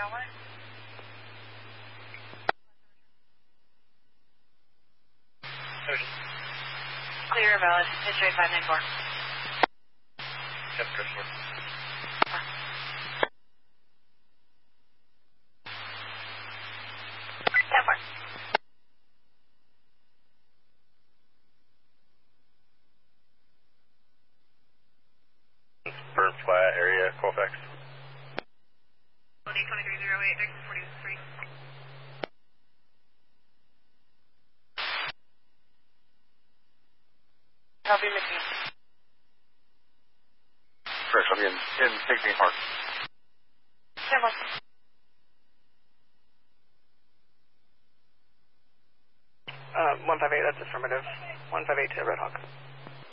Clear, valid. Pitch rate 594. Yes, Christopher. Burnt Flat area, Colfax. 2308, Dixon 43. Copy, McKinney. Correct, I'll be in Pigmy Park. 158, that's affirmative. 158 to Red Hawk.